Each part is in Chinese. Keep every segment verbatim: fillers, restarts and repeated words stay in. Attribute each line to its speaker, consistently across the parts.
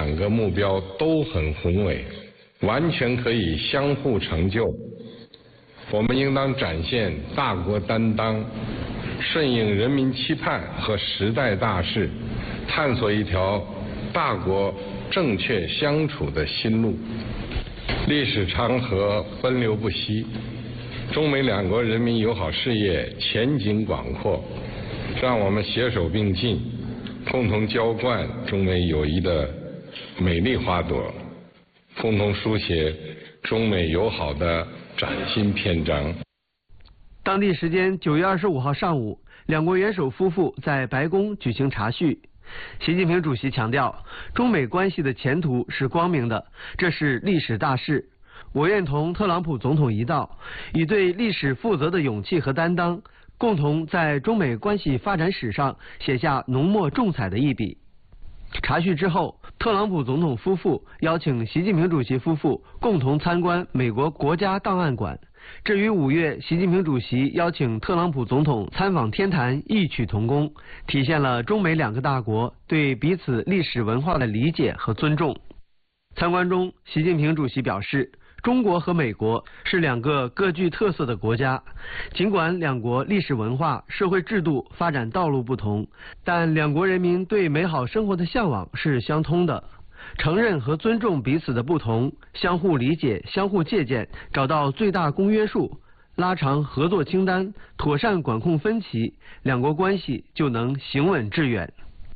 Speaker 1: 两个目标都很宏伟，完全可以相互成就。我们应当展现大国担当，顺应人民期盼和时代大势，探索一条大国正确相处的新路。历史长河奔流不息，中美两国人民友好事业前景广阔，让我们携手并进，共同浇灌中美友谊的美丽花朵，共同书写中美友好的崭新篇章。
Speaker 2: 当地时间九月二十五号上午，两国元首夫妇在白宫举行茶叙。习近平主席强调，中美关系的前途是光明的，这是历史大事。我愿同特朗普总统一道，以对历史负责的勇气和担当，共同在中美关系发展史上写下浓墨重彩的一笔。茶叙之后，特朗普总统夫妇邀请习近平主席夫妇共同参观美国国家档案馆，这与五月习近平主席邀请特朗普总统参访天坛异曲同工，体现了中美两个大国对彼此历史文化的理解和尊重。参观中，习近平主席表示，中国和美国是两个各具特色的国家，尽管两国历史文化、社会制度发展道路不同，但两国人民对美好生活的向往是相通的。承认和尊重彼此的不同，相互理解、相互借鉴，找到最大公约数，拉长合作清单，妥善管控分歧，两国关系就能行稳致远。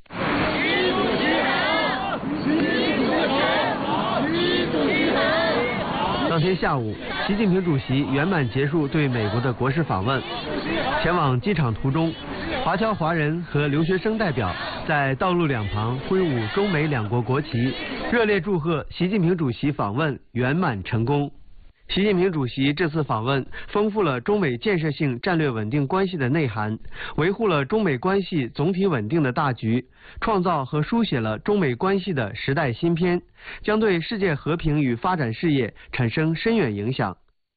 Speaker 2: 当天下午，习近平主席圆满结束对美国的国事访问。前往机场途中，华侨华人和留学生代表在道路两旁挥舞中美两国国旗，热烈祝贺习近平主席访问圆满成功。习近平主席这次访问丰富了中美建设性战略稳定关系的内涵，维护了中美关系总体稳定的大局，创造和书写了中美关系的时代新篇，将对世界和平与发展事业产生深远影响。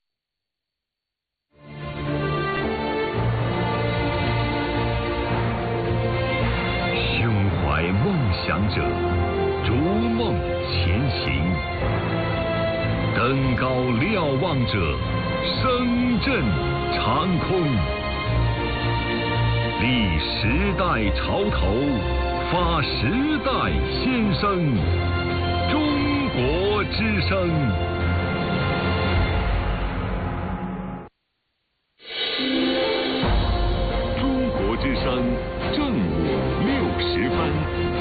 Speaker 3: 胸怀梦想者，逐梦前行。登高瞭望者，声震长空。立时代潮头，发时代先声。中国之声。中国之声，正午六十分。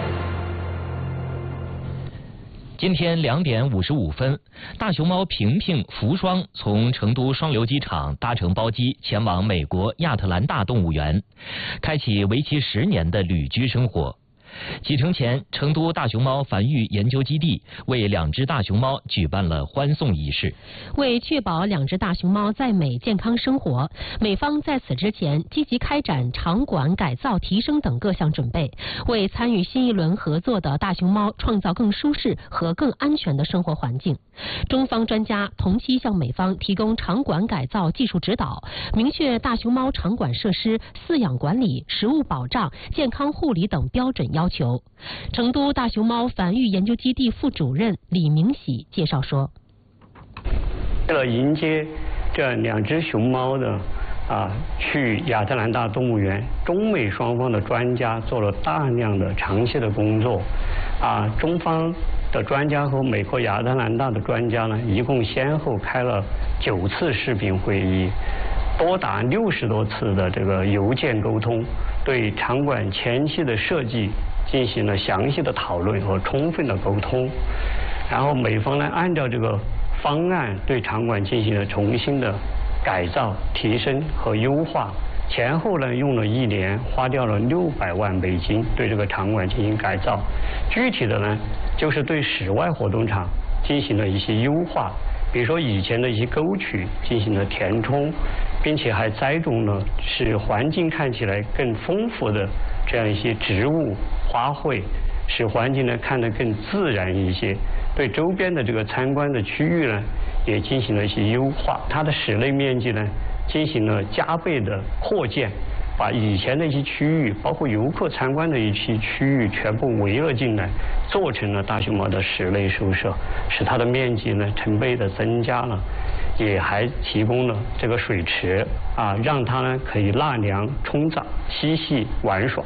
Speaker 4: 今天两点五十五分，大熊猫平平、福双从成都双流机场搭乘包机前往美国亚特兰大动物园，开启为期十年的旅居生活。启程前，成都大熊猫繁育研究基地为两只大熊猫举办了欢送仪式。
Speaker 5: 为确保两只大熊猫在美健康生活，美方在此之前积极开展场馆改造、提升等各项准备，为参与新一轮合作的大熊猫创造更舒适和更安全的生活环境。中方专家同期向美方提供场馆改造技术指导，明确大熊猫场馆设施饲养管理、食物保障、健康护理等标准要求。成都大熊猫繁育研究基地副主任李明喜介绍说，
Speaker 6: 为了迎接这两只熊猫的啊去亚特兰大动物园，中美双方的专家做了大量的长期的工作啊，中方的专家和美国亚特兰大的专家呢，一共先后开了九次视频会议，多达六十多次的这个邮件沟通，对场馆前期的设计进行了详细的讨论和充分的沟通。然后美方呢，按照这个方案对场馆进行了重新的改造、提升和优化。前后呢用了一年，花掉了六百万美金对这个场馆进行改造。具体的呢，就是对室外活动场进行了一些优化，比如说以前的一些沟渠进行了填充，并且还栽种了使环境看起来更丰富的这样一些植物花卉，使环境呢看得更自然一些。对周边的这个参观的区域呢，也进行了一些优化。它的室内面积呢，进行了加倍的扩建， 把以前的一些区域，包括游客参观的一些区域，全部围了进来，做成了大熊猫的室内宿舍，使它的面积呢成倍的增加了，也还提供了这个水池啊，让它呢可以纳凉、冲澡、嬉戏玩耍。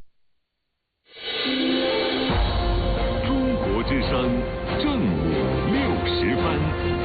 Speaker 3: 中国之声正午六十分。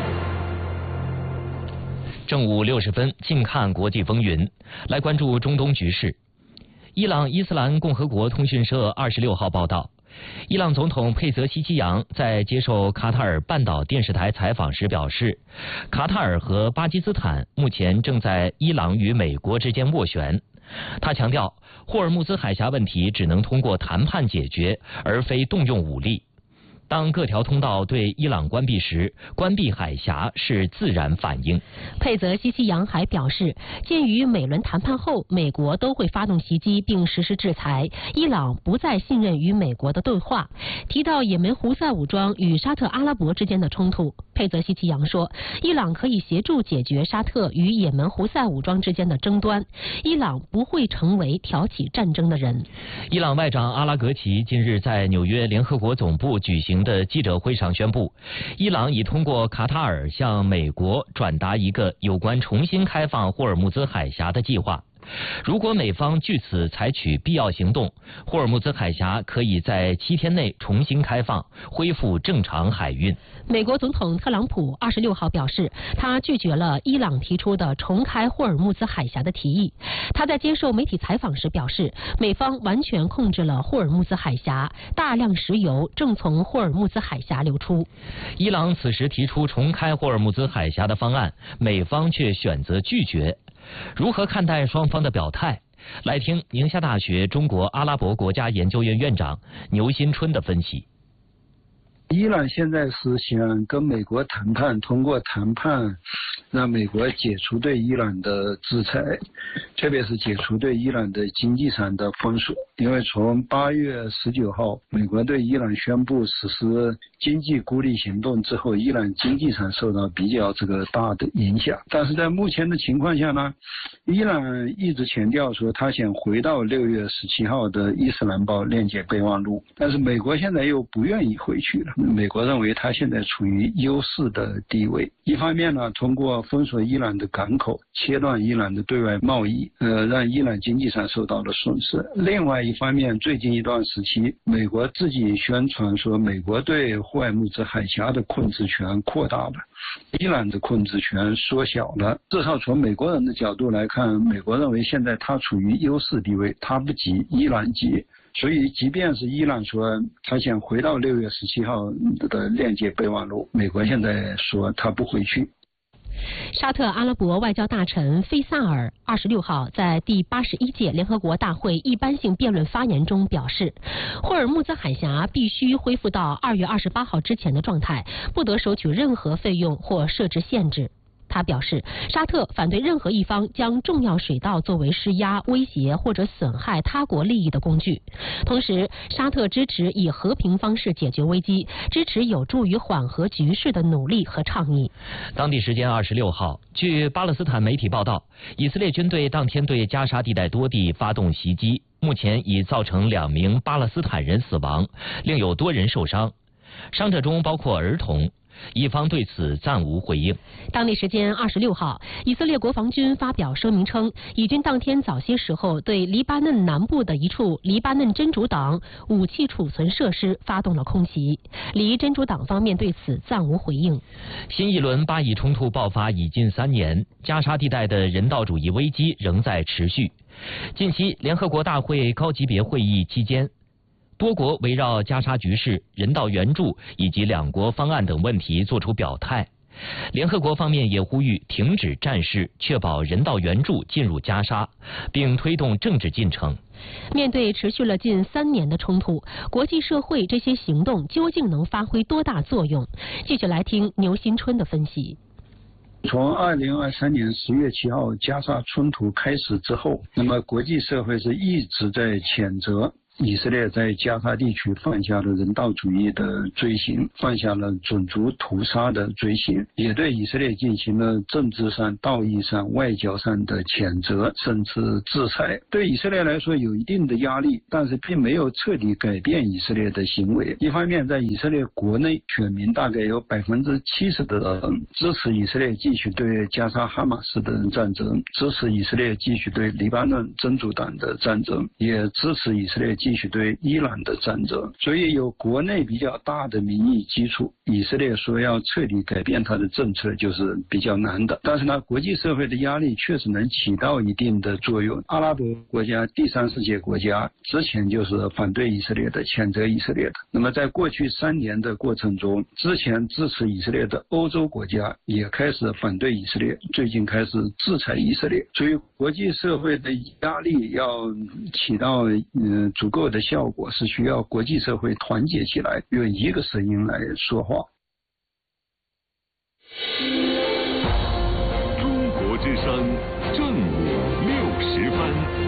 Speaker 4: 正午六十分，近看国际风云，来关注中东局势。伊朗伊斯兰共和国通讯社二十六号报道，伊朗总统佩泽西奇扬在接受卡塔尔半岛电视台采访时表示，卡塔尔和巴基斯坦目前正在伊朗与美国之间斡旋。他强调，霍尔木兹海峡问题只能通过谈判解决，而非动用武力。当各条通道对伊朗关闭时，关闭海峡是自然反应。
Speaker 5: 佩泽西奇扬还表示，鉴于每轮谈判后美国都会发动袭击并实施制裁，伊朗不再信任与美国的对话。提到也门胡塞武装与沙特阿拉伯之间的冲突，佩泽西奇扬说，伊朗可以协助解决沙特与也门胡塞武装之间的争端，伊朗不会成为挑起战争的人。
Speaker 4: 伊朗外长阿拉格齐近日在纽约联合国总部举行的记者会上宣布，伊朗已通过卡塔尔向美国转达一个有关重新开放霍尔木兹海峡的计划。如果美方据此采取必要行动，霍尔木兹海峡可以在七天内重新开放，恢复正常海运。
Speaker 5: 美国总统特朗普二十六号表示，他拒绝了伊朗提出的重开霍尔木兹海峡的提议。他在接受媒体采访时表示，美方完全控制了霍尔木兹海峡，大量石油正从霍尔木兹海峡流出。
Speaker 4: 伊朗此时提出重开霍尔木兹海峡的方案，美方却选择拒绝。如何看待双方的表态？来听宁夏大学中国阿拉伯国家研究院院长牛新春的分析。
Speaker 7: 伊朗现在是想跟美国谈判，通过谈判让美国解除对伊朗的制裁，特别是解除对伊朗的经济上的封锁。因为从八月十九号美国对伊朗宣布实施经济孤立行动之后，伊朗经济上受到比较这个大的影响。但是在目前的情况下呢，伊朗一直强调说他想回到六月十七号的伊斯兰堡链接备忘录，但是美国现在又不愿意回去了。美国认为他现在处于优势的地位，一方面呢，通过封锁伊朗的港口，切断伊朗的对外贸易，呃，让伊朗经济上受到了损失。另外一方面，最近一段时期，美国自己宣传说，美国对霍尔木兹海峡的控制权扩大了，伊朗的控制权缩小了。至少从美国人的角度来看，美国认为现在他处于优势地位，他不急，伊朗急。所以即便是伊朗说他想回到六月十七号的链接备忘录，美国现在说他不回去。
Speaker 5: 沙特阿拉伯外交大臣费萨尔二十六号在第八十一届联合国大会一般性辩论发言中表示，霍尔木兹海峡必须恢复到二月二十八号之前的状态，不得收取任何费用或设置限制。他表示，沙特反对任何一方将重要水道作为施压、威胁或者损害他国利益的工具。同时，沙特支持以和平方式解决危机，支持有助于缓和局势的努力和倡议。
Speaker 4: 当地时间二十六号，据巴勒斯坦媒体报道，以色列军队当天对加沙地带多地发动袭击，目前已造成两名巴勒斯坦人死亡，另有多人受伤，伤者中包括儿童。以方对此暂无回应。
Speaker 5: 当地时间二十六号，以色列国防军发表声明称，以军当天早些时候对黎巴嫩南部的一处黎巴嫩真主党武器储存设施发动了空袭。黎真主党方面对此暂无回应。
Speaker 4: 新一轮巴以冲突爆发已近三年，加沙地带的人道主义危机仍在持续。近期联合国大会高级别会议期间，多国围绕加沙局势、人道援助以及两国方案等问题作出表态。联合国方面也呼吁停止战事，确保人道援助进入加沙，并推动政治进程。
Speaker 5: 面对持续了近三年的冲突，国际社会这些行动究竟能发挥多大作用？继续来听牛新春的分析。
Speaker 7: 从二零二三年十月七号加沙冲突开始之后，那么国际社会是一直在谴责以色列在加沙地区犯下了人道主义的罪行，犯下了种族屠杀的罪行，也对以色列进行了政治上、道义上、外交上的谴责，甚至制裁。对以色列来说有一定的压力，但是并没有彻底改变以色列的行为。一方面，在以色列国内，选民大概有百分之七十的人支持以色列继续对加沙哈马斯的战争，支持以色列继续对黎巴嫩真主党的战争，也支持以色列继续对伊朗的战争。所以有国内比较大的民意基础，以色列说要彻底改变它的政策就是比较难的。但是呢，国际社会的压力确实能起到一定的作用。阿拉伯国家、第三世界国家之前就是反对以色列的、谴责以色列的。那么在过去三年的过程中，之前支持以色列的欧洲国家也开始反对以色列，最近开始制裁以色列。所以国际社会的压力要起到嗯、呃、足够的效果，是需要国际社会团结起来，用一个声音来说话。
Speaker 3: 中国之声正午六十分。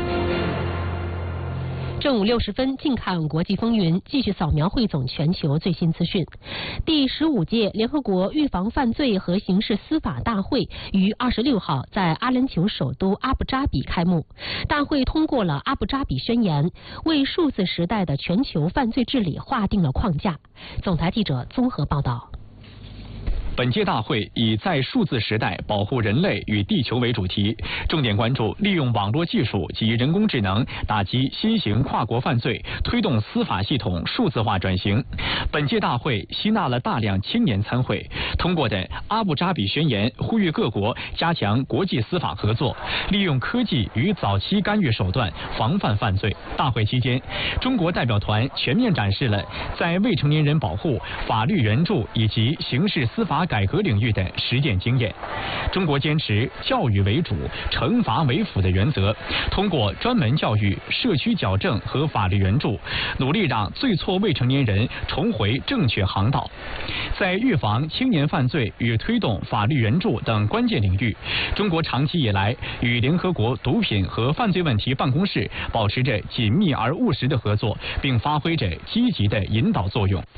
Speaker 5: 正午六十分，近看国际风云，继续扫描汇总全球最新资讯。第十五届联合国预防犯罪和刑事司法大会于二十六号在阿联酋首都阿布扎比开幕。大会通过了阿布扎比宣言，为数字时代的全球犯罪治理划定了框架。总台记者综合报道。
Speaker 8: 本届大会以在数字时代保护人类与地球为主题，重点关注利用网络技术及人工智能打击新型跨国犯罪，推动司法系统数字化转型。本届大会吸纳了大量青年参会，通过的阿布扎比宣言呼吁各国加强国际司法合作，利用科技与早期干预手段防范犯罪。大会期间，中国代表团全面展示了在未成年人保护、法律援助以及刑事司法改革领域的实践经验。中国坚持教育为主、惩罚为辅的原则，通过专门教育、社区矫正和法律援助，努力让罪错未成年人重回正确航道。在预防青年犯罪与推动法律援助等关键领域，中国长期以来与联合国毒品和犯罪问题办公室保持着紧密而务实的合作，并发挥着积极的引导作用。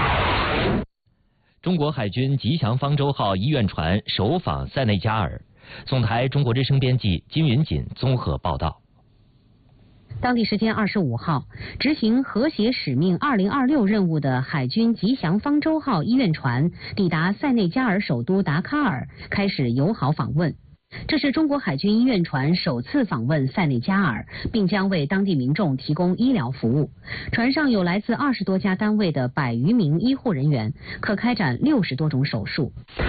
Speaker 4: 中国海军吉祥方舟号医院船首访塞内加尔。总台中国之声编辑金云锦综合报道。
Speaker 9: 当地时间二十五号，执行和谐使命二零二六任务的海军吉祥方舟号医院船抵达塞内加尔首都达喀尔，开始友好访问。这是中国海军医院船首次访问塞内加尔，并将为当地民众提供医疗服务。船上有来自二十多家单位的百余名医护人员，可开展六十多种手术。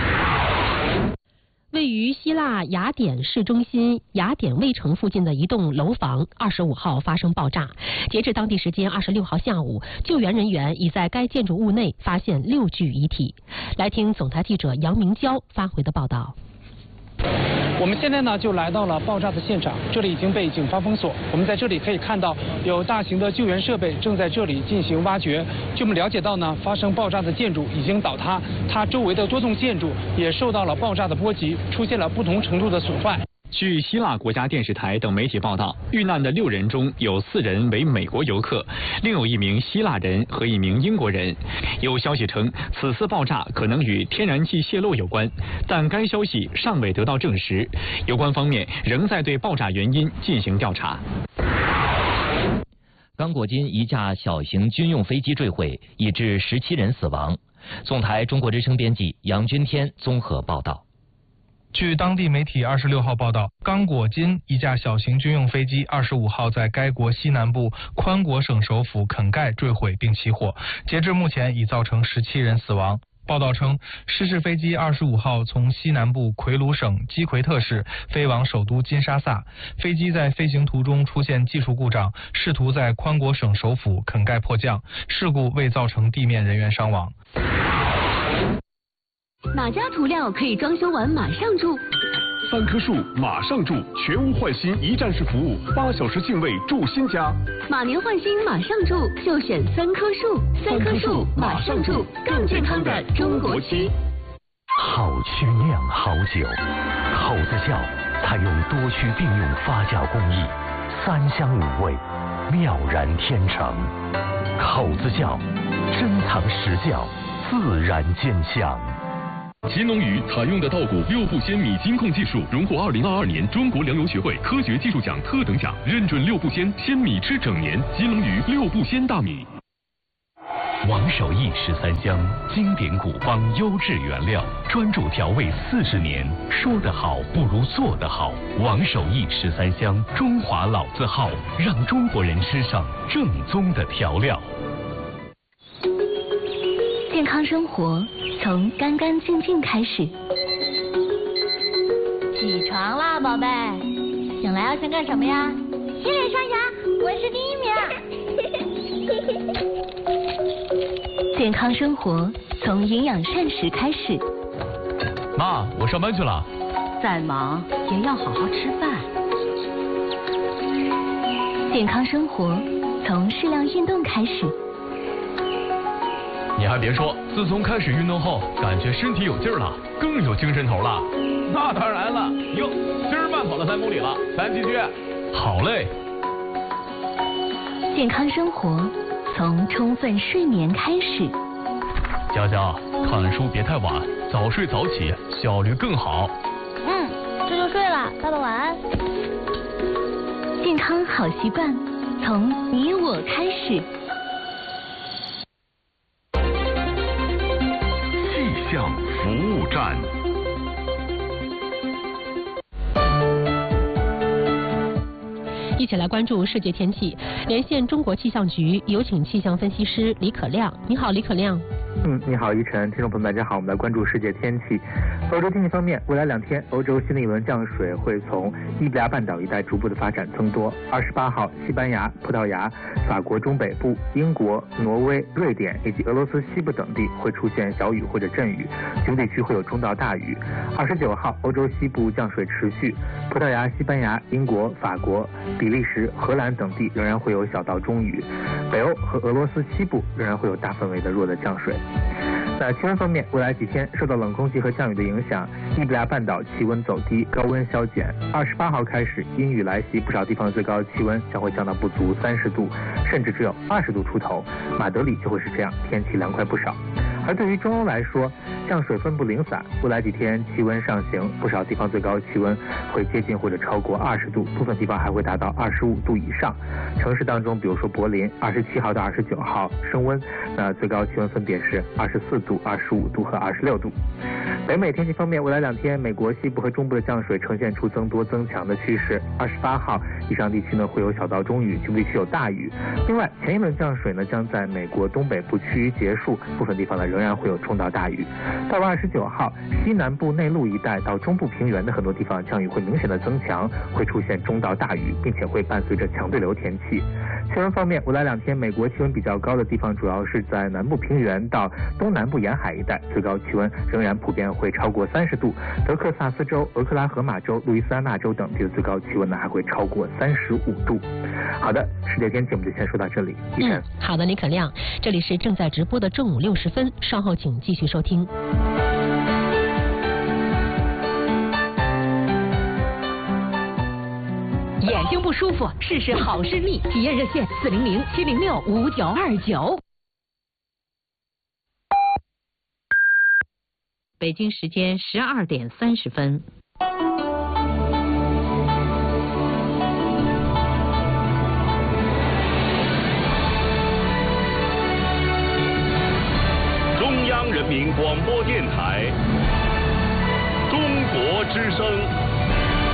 Speaker 5: 位于希腊雅典市中心雅典卫城附近的一栋楼房，二十五号发生爆炸。截至当地时间二十六号下午，救援人员已在该建筑物内发现六具遗体。来听总台记者杨明娇发回的报道。
Speaker 10: 我们现在呢就来到了爆炸的现场，这里已经被警方封锁。我们在这里可以看到有大型的救援设备正在这里进行挖掘。据我们了解到呢，发生爆炸的建筑已经倒塌，它周围的多栋建筑也受到了爆炸的波及，出现了不同程度的损坏。
Speaker 8: 据希腊国家电视台等媒体报道，遇难的六人中有四人为美国游客，另有一名希腊人和一名英国人。有消息称，此次爆炸可能与天然气泄漏有关，但该消息尚未得到证实。有关方面仍在对爆炸原因进行调查。
Speaker 4: 刚果金一架小型军用飞机坠毁，已致十七人死亡。总台中国之声编辑杨军天综合报道。
Speaker 11: 据当地媒体二十六号报道，刚果金一架小型军用飞机二十五号在该国西南部宽果省首府肯盖坠毁并起火，截至目前已造成十七人死亡。报道称，失事飞机二十五号从西南部奎鲁省基奎特市飞往首都金沙萨，飞机在飞行途中出现技术故障，试图在宽果省首府肯盖迫降，事故未造成地面人员伤亡。
Speaker 12: 哪家涂料可以装修完马上住？
Speaker 13: 三棵树马上住，全屋换新一站式服务，八小时净位住新家。
Speaker 12: 马年换新马上住，就选三棵树。三棵树马上住，更健康的中国漆。
Speaker 14: 好曲酿好酒，口子窖采用多区并用发酵工艺，三香五味， 妙然天成。口子窖，珍藏实窖，自然兼香。
Speaker 13: 乾隆鱼采用的稻谷六步鲜米金控技术，荣获二零二二年中国粮油学会科学技术奖特等奖，认准六步鲜，鲜米吃整年。乾隆鱼六步鲜大米。
Speaker 14: 王守义十三香，经典古方，优质原料，专注调味四十年。说得好不如做得好。王守义十三香，中华老字号，让中国人吃上正宗的调料。
Speaker 12: 健康生活从干干净净开始。
Speaker 15: 起床啦，宝贝！醒来要先干什么呀？
Speaker 16: 洗脸刷牙，我是第一名。
Speaker 12: 健康生活从营养膳食开始。
Speaker 8: 妈，我上班去了。
Speaker 9: 再忙也要好好吃饭。
Speaker 12: 健康生活从适量运动开始。
Speaker 8: 你还别说，自从开始运动后，感觉身体有劲儿了，更有精神头了。
Speaker 17: 那当然了，哟，今儿慢跑了三公里了，咱继续。
Speaker 8: 好嘞。
Speaker 12: 健康生活从充分睡眠开始。
Speaker 8: 佳佳，看书别太晚，早睡早起，效率更好。
Speaker 16: 嗯，这就睡了，爸爸晚安。
Speaker 12: 健康好习惯从你我开始。
Speaker 3: 气象服务站。
Speaker 5: 一起来关注世界天气，连线中国气象局，有请气象分析师李可亮。你好，李可亮。
Speaker 18: 嗯，你好，依晨，听众朋友们，大家好，我们来关注世界天气。欧洲天气方面，未来两天，欧洲新的一轮降水会从伊比利亚半岛一带逐步的发展增多。二十八号，西班牙、葡萄牙、法国中北部、英国、挪威、瑞典以及俄罗斯西部等地会出现小雨或者阵雨，局部地区会有中到大雨。二十九号，欧洲西部降水持续，葡萄牙、西班牙、英国、法国、比利时、荷兰等地仍然会有小到中雨。北欧和俄罗斯西部仍然会有大范围的弱的降水。在气温方面，未来几天受到冷空气和降雨的影响，伊比利亚半岛气温走低，高温消减。二十八号开始，阴雨来袭，不少地方最高气温将会降到不足三十度，甚至只有二十度出头。马德里就会是这样，天气凉快不少。而对于中欧来说，降水分布零散，未来几天气温上行，不少地方最高气温会接近或者超过二十度，部分地方还会达到二十五度以上。城市当中，比如说柏林，二十七号到二十九号升温，那最高气温分别是二十四度、二十五度和二十六度。北美天气方面，未来两天，美国西部和中部的降水呈现出增多增强的趋势。二十八号以上地区呢会有小到中雨，局部地区有大雨。另外，前一轮降水呢将在美国东北部趋于结束，部分地方呢仍然会有中到大雨。到了二十九号，西南部内陆一带到中部平原的很多地方降雨会明显的增强，会出现中到大雨，并且会伴随着强对流天气。气温方面，未来两天美国气温比较高的地方主要是在南部平原到东南部沿海一带，最高气温仍然普遍会超过三十度。德克萨斯州、俄克拉荷马州、路易斯安那州等地的最高气温呢还会超过三十五度。好的，世界天气我们就先说到这里。
Speaker 5: 嗯，好的，李可亮，这里是正在直播的正午六十分，稍后请继续收听。
Speaker 9: 眼睛不舒服，试试好视力，体验热线四零零七零六五九二九。北京时间十二点三十分。
Speaker 3: 中央人民广播电台，中国之声。